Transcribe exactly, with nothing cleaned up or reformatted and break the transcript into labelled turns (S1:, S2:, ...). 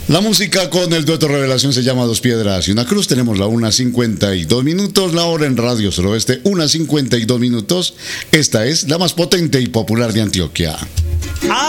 S1: La música con el dueto Revelación se llama Dos Piedras y una Cruz. Tenemos la una cincuenta y dos minutos, la hora en Radio Suroeste, una cincuenta y dos minutos. Esta es la más potente y popular de Antioquia.